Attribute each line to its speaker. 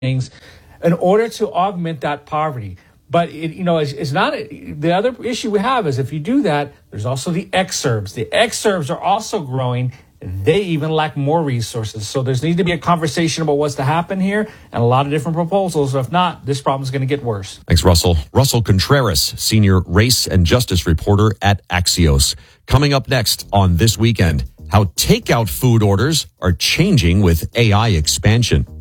Speaker 1: things in order to augment that poverty. But it's not the other issue we have is if you do that, there's also the exurbs. The exurbs are also growing. They even lack more resources. So there's need to be a conversation about what's to happen here and a lot of different proposals. If not, this problem is going to get worse.
Speaker 2: Thanks, Russell. Russell Contreras, senior race and justice reporter at Axios. Coming up next on This Weekend, how takeout food orders are changing with AI expansion.